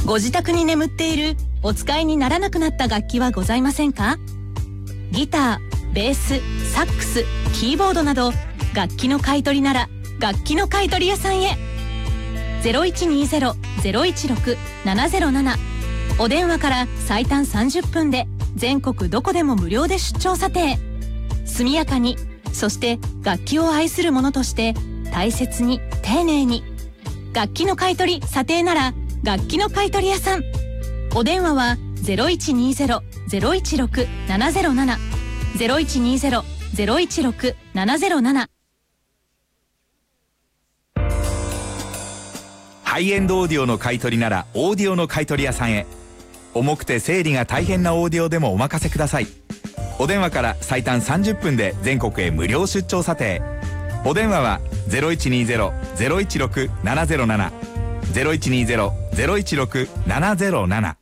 ご自宅に眠っているお使いにならなくなった楽器はございませんか？ギター、ベース、サックス、キーボードなど楽器の買い取りなら楽器の買い取り屋さんへ。 0120-016-707 お電話から最短30分で全国どこでも無料で出張査定。速やかに、そして楽器を愛する者として大切に丁寧に。楽器の買い取り査定なら楽器の買い取り屋さん。お電話は 0120-016-707 0120-016-707。 ハイエンドオーディオの買い取りならオーディオの買い取り屋さんへ。重くて整理が大変なオーディオでもお任せください。お電話から最短30分で全国へ無料出張査定。お電話は 0120-016-707 0120-016-707